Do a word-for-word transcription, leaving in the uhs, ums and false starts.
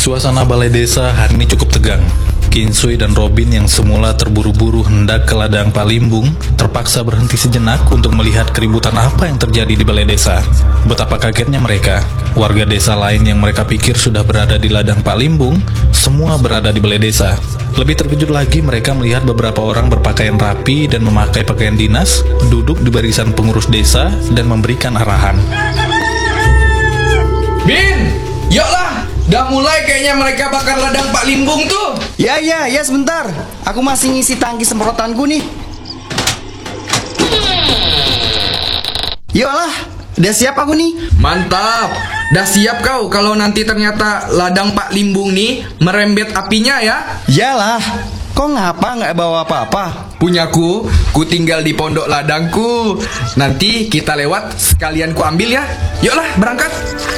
Suasana balai desa hari ini cukup tegang. Kinsui dan Robin yang semula terburu-buru hendak ke ladang Palimbung terpaksa berhenti sejenak untuk melihat keributan apa yang terjadi di balai desa. Betapa kagetnya mereka. Warga desa lain yang mereka pikir sudah berada di ladang Palimbung, semua berada di balai desa. Lebih terkejut lagi mereka melihat beberapa orang berpakaian rapi dan memakai pakaian dinas, duduk di barisan pengurus desa dan memberikan arahan. Bin, yuklah! Udah mulai kayaknya mereka bakar ladang Pak Limbung tuh. Ya, ya, ya sebentar. Aku masih ngisi tangki semprotanku nih. Yuklah, udah siap aku nih. Mantap. Dah siap kau kalau nanti ternyata ladang Pak Limbung nih merembet apinya ya? Yalah, kok ngapa nggak bawa apa-apa? Punyaku, ku tinggal di pondok ladangku. Nanti kita lewat sekalian ku ambil ya. Yuklah berangkat.